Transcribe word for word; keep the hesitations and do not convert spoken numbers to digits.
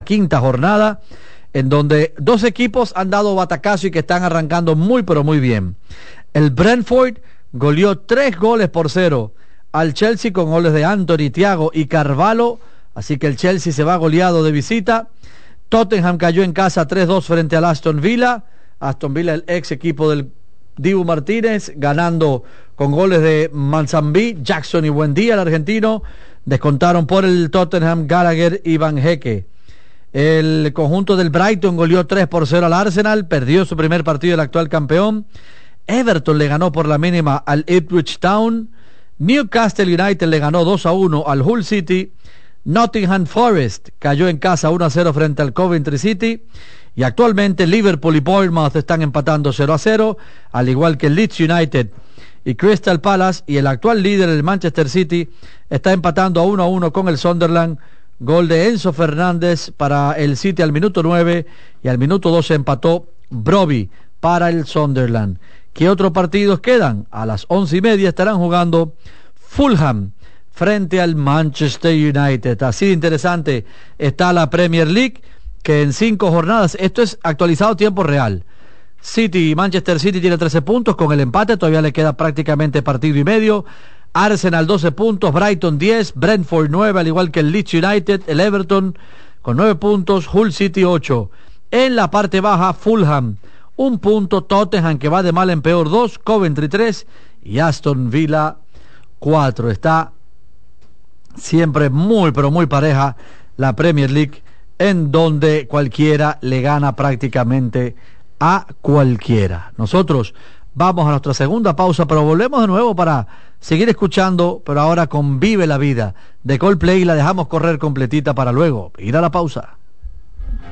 quinta jornada, en donde dos equipos han dado batacazo y que están arrancando muy pero muy bien. El Brentford goleó tres goles por cero al Chelsea con goles de Anthony, Thiago y Carvalho, así que el Chelsea se va goleado de visita. Tottenham cayó en casa tres dos frente al Aston Villa. Aston Villa, el ex equipo del Dibu Martínez, ganando con goles de Manzambí, Jackson y Buendía, el argentino. Descontaron por el Tottenham Gallagher y Van Hecke. El conjunto del Brighton goleó tres por cero al Arsenal, perdió su primer partido del actual campeón. Everton le ganó por la mínima al Ipswich Town. Newcastle United le ganó dos a uno al Hull City. Nottingham Forest cayó en casa uno a cero frente al Coventry City. Y actualmente Liverpool y Bournemouth están empatando cero a cero, al igual que Leeds United y Crystal Palace, y el actual líder, el Manchester City, está empatando a uno a uno con el Sunderland. Gol de Enzo Fernández para el City al minuto nueve, y al minuto doce empató Brobbey para el Sunderland. ¿Qué otros partidos quedan? A las once y media estarán jugando Fulham frente al Manchester United. Así de interesante está la Premier League, que en cinco jornadas, esto es actualizado tiempo real. City, Manchester City tiene trece puntos con el empate, todavía le queda prácticamente partido y medio. Arsenal doce puntos, Brighton diez, Brentford nueve, al igual que el Leeds United, el Everton con nueve puntos, Hull City ocho. En la parte baja, Fulham un punto, Tottenham, que va de mal en peor, dos, Coventry tres y Aston Villa cuatro. Está siempre muy pero muy pareja la Premier League, en donde cualquiera le gana prácticamente a cualquiera. Nosotros vamos a nuestra segunda pausa, pero volvemos de nuevo para seguir escuchando, pero ahora con Vive la Vida de Coldplay, y la dejamos correr completita para luego ir a la pausa.